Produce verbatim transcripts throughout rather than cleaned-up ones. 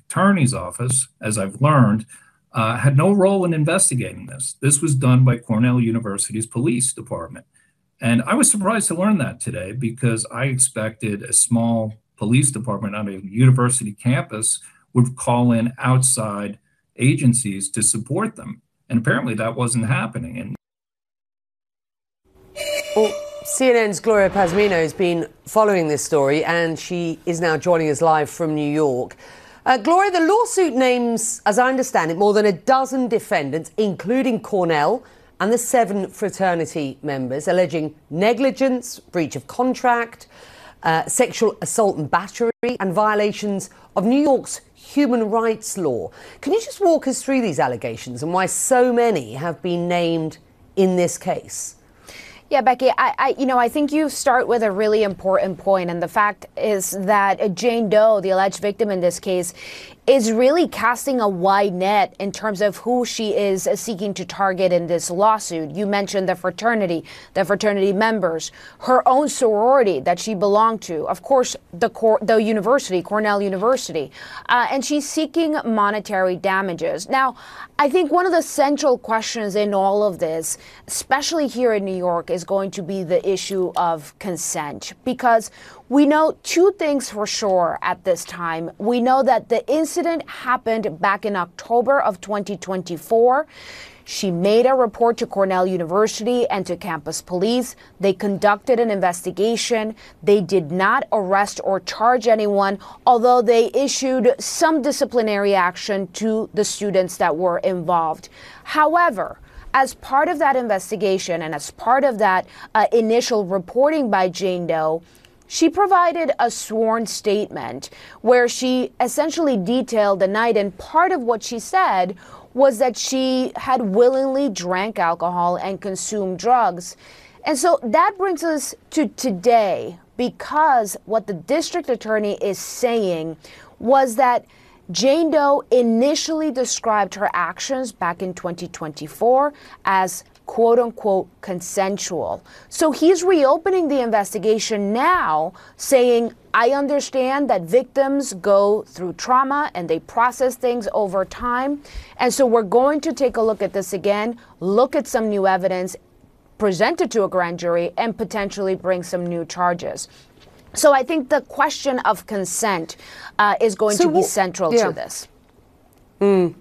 Attorney's Office, as I've learned, uh, had no role in investigating this. This was done by Cornell University's police department. And I was surprised to learn that today because I expected a small police department on a university campus would call in outside agencies to support them. And apparently that wasn't happening. And well, C N N's Gloria Pazmino has been following this story, and she is now joining us live from New York. Uh, Gloria, the lawsuit names, as I understand it, more than a dozen defendants, including Cornell and the seven fraternity members, alleging negligence, breach of contract, uh, sexual assault and battery, and violations of New York's human rights law. Can you just walk us through these allegations and why so many have been named in this case? Yeah, Becky, I, I, you know, I think you start with a really important point, and the fact is that Jane Doe, the alleged victim in this case, is really casting a wide net in terms of who she is seeking to target in this lawsuit. You mentioned the fraternity, the fraternity members, her own sorority that she belonged to, of course, the cor- the university, Cornell University, uh, and she's seeking monetary damages. Now, I think one of the central questions in all of this, especially here in New York, is going to be the issue of consent, because we know two things for sure at this time. We know that the incident happened back in October of twenty twenty-four. She made a report to Cornell University and to campus police. They conducted an investigation. They did not arrest or charge anyone, although they issued some disciplinary action to the students that were involved. However, as part of that investigation and as part of that uh, initial reporting by Jane Doe, she provided a sworn statement where she essentially detailed the night, and part of what she said was that she had willingly drank alcohol and consumed drugs. And so that brings us to today, because what the district attorney is saying was that Jane Doe initially described her actions back in twenty twenty-four as quote unquote consensual. So he's reopening the investigation now, saying, I understand that victims go through trauma and they process things over time. And so we're going to take a look at this again, look at some new evidence, present it to a grand jury, and potentially bring some new charges. So I think the question of consent uh, is going so to be central yeah. to this. Mm.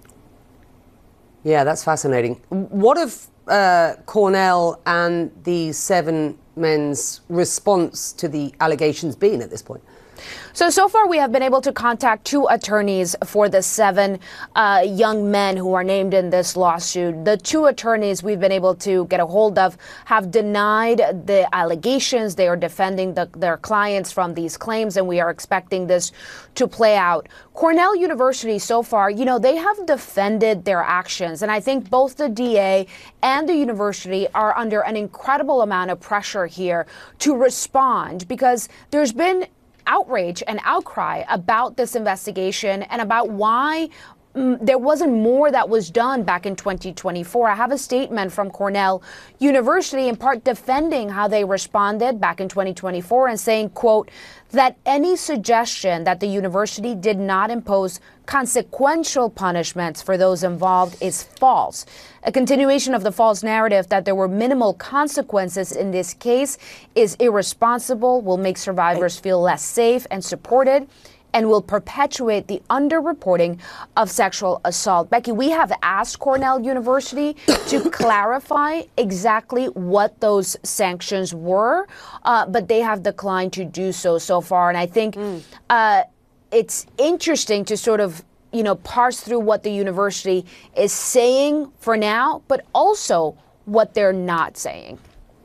Yeah, that's fascinating. What if uh, Cornell and the seven men's response to the allegations been at this point? So, so far we have been able to contact two attorneys for the seven uh, young men who are named in this lawsuit. The two attorneys we've been able to get a hold of have denied the allegations. They are defending the, their clients from these claims, and we are expecting this to play out. Cornell University so far, you know, they have defended their actions, and I think both the D A and the university are under an incredible amount of pressure here to respond, because there's been outrage and outcry about this investigation and about why mm, there wasn't more that was done back in twenty twenty-four. I have a statement from Cornell University in part defending how they responded back in twenty twenty-four and saying, quote, that any suggestion that the university did not impose consequential punishments for those involved is false. A continuation of the false narrative that there were minimal consequences in this case is irresponsible, will make survivors feel less safe and supported, and will perpetuate the underreporting of sexual assault. Becky, we have asked Cornell University to clarify exactly what those sanctions were, uh, but they have declined to do so so far. And I think mm. uh, it's interesting to sort of, you know, parse through what the university is saying for now, but also what they're not saying.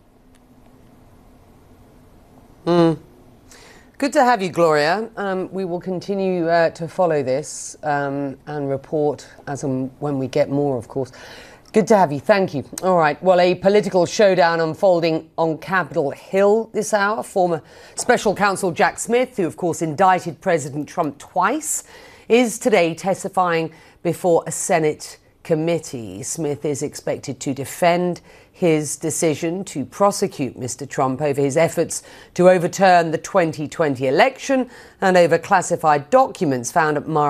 Mm. Good to have you, Gloria. Um, we will continue uh, to follow this um, and report as and when we get more, of course. Good to have you. Thank you. All right. Well, a political showdown unfolding on Capitol Hill this hour. Former special counsel Jack Smith, who, of course, indicted President Trump twice, is today testifying before a Senate committee. Smith is expected to defend his decision to prosecute Mister Trump over his efforts to overturn the twenty twenty election and over classified documents found at Mar